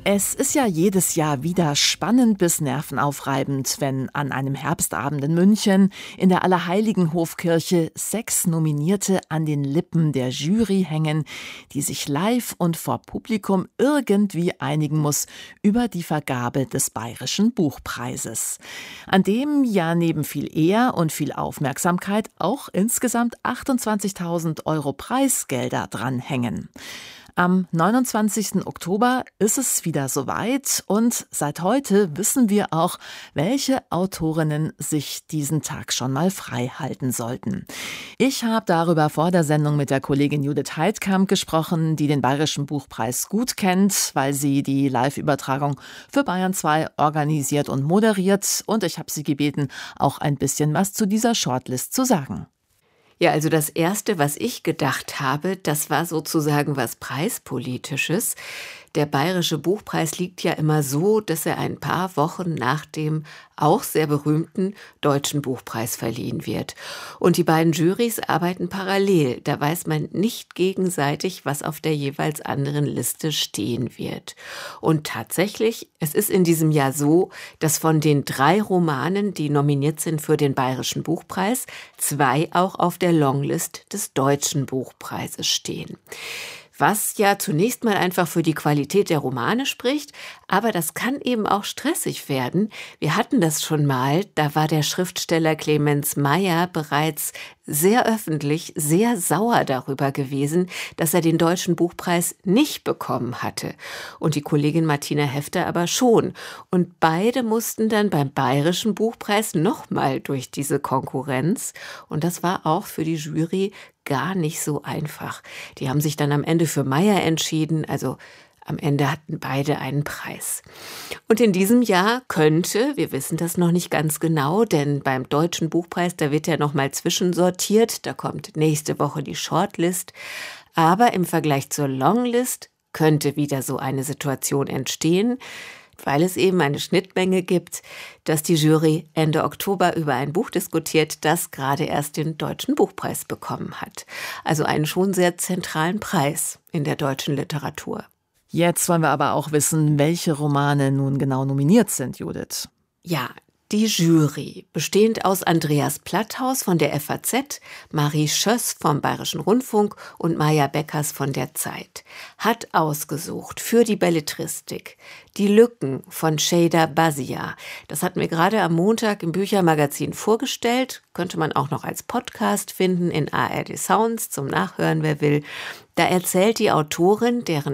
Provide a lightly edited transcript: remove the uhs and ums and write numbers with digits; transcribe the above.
Es ist ja jedes Jahr wieder spannend bis nervenaufreibend, wenn an einem Herbstabend in München in der Allerheiligenhofkirche 6 Nominierte an den Lippen der Jury hängen, die sich live und vor Publikum irgendwie einigen muss über die Vergabe des Bayerischen Buchpreises, an dem ja neben viel Ehr und viel Aufmerksamkeit auch insgesamt 28.000 € Preisgelder dranhängen. Am 29. Oktober ist es wieder soweit und seit heute wissen wir auch, welche Autorinnen sich diesen Tag schon mal frei halten sollten. Ich habe darüber vor der Sendung mit der Kollegin Judith Heidkamp gesprochen, die den Bayerischen Buchpreis gut kennt, weil sie die Live-Übertragung für Bayern 2 organisiert und moderiert. Und ich habe sie gebeten, auch ein bisschen was zu dieser Shortlist zu sagen. Ja, also das Erste, was ich gedacht habe, das war sozusagen was Preispolitisches. Der Bayerische Buchpreis liegt ja immer so, dass er ein paar Wochen nach dem auch sehr berühmten Deutschen Buchpreis verliehen wird. Und die beiden Jurys arbeiten parallel. Da weiß man nicht gegenseitig, was auf der jeweils anderen Liste stehen wird. Und tatsächlich, es ist in diesem Jahr so, dass von den 3 Romanen, die nominiert sind für den Bayerischen Buchpreis, 2 auch auf der Longlist des Deutschen Buchpreises stehen. Was ja zunächst mal einfach für die Qualität der Romane spricht, aber das kann eben auch stressig werden. Wir hatten das schon mal, da war der Schriftsteller Clemens Mayr bereits sehr öffentlich, sehr sauer darüber gewesen, dass er den Deutschen Buchpreis nicht bekommen hatte. Und die Kollegin Martina Hefter aber schon. Und beide mussten dann beim Bayerischen Buchpreis nochmal durch diese Konkurrenz. Und das war auch für die Jury gar nicht so einfach. Die haben sich dann am Ende für Mayr entschieden, also am Ende hatten beide einen Preis. Und in diesem Jahr könnte, wir wissen das noch nicht ganz genau, denn beim Deutschen Buchpreis, da wird ja nochmal zwischensortiert, da kommt nächste Woche die Shortlist, aber im Vergleich zur Longlist könnte wieder so eine Situation entstehen, weil es eben eine Schnittmenge gibt, dass die Jury Ende Oktober über ein Buch diskutiert, das gerade erst den Deutschen Buchpreis bekommen hat. Also einen schon sehr zentralen Preis in der deutschen Literatur. Jetzt wollen wir aber auch wissen, welche Romane nun genau nominiert sind, Judith. Ja, die Jury, bestehend aus Andreas Platthaus von der FAZ, Marie Schöss vom Bayerischen Rundfunk und Maja Beckers von der Zeit, hat ausgesucht für die Belletristik Die Lücken von Şeyda Bazia. Das hatten wir gerade am Montag im Büchermagazin vorgestellt. Könnte man auch noch als Podcast finden in ARD Sounds zum Nachhören, wer will. Da erzählt die Autorin, deren